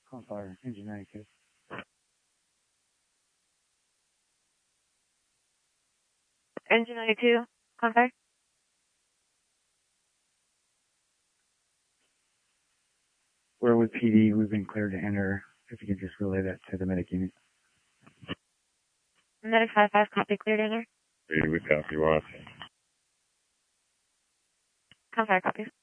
Campfire, engine 92. Engine 92, Campfire. We're with PD. We've been cleared to enter. If you could just relay that to the medic unit. Medic 5-5, copy, cleared enter. We copy, watch. Campfire, copy.